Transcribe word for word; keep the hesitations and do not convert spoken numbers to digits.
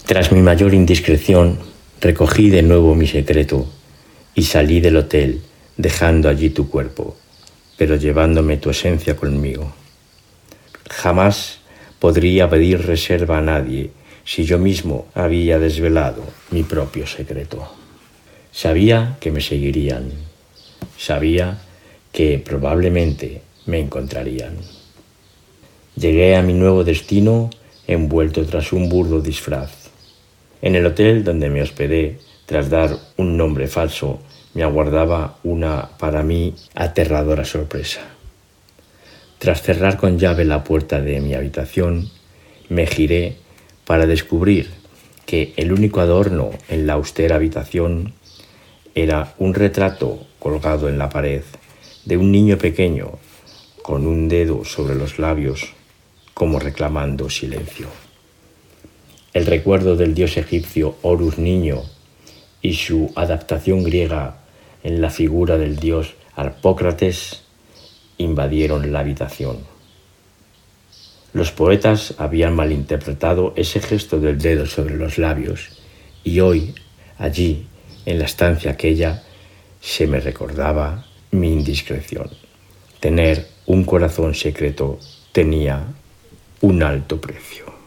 Tras mi mayor indiscreción, recogí de nuevo mi secreto y salí del hotel, dejando allí tu cuerpo, pero llevándome tu esencia conmigo. Jamás podría pedir reserva a nadie si yo mismo había desvelado mi propio secreto. Sabía que me seguirían, sabía que probablemente me encontrarían. Llegué a mi nuevo destino envuelto tras un burdo disfraz. En el hotel donde me hospedé, tras dar un nombre falso, me aguardaba una, para mí, aterradora sorpresa. Tras cerrar con llave la puerta de mi habitación, me giré para descubrir que el único adorno en la austera habitación era un retrato colgado en la pared de un niño pequeño con un dedo sobre los labios, como reclamando silencio. El recuerdo del dios egipcio Horus Niño y su adaptación griega en la figura del dios Harpócrates invadieron la habitación. Los poetas habían malinterpretado ese gesto del dedo sobre los labios y hoy, allí, en la estancia aquella, se me recordaba mi indiscreción. Tener un corazón secreto tenía un alto precio.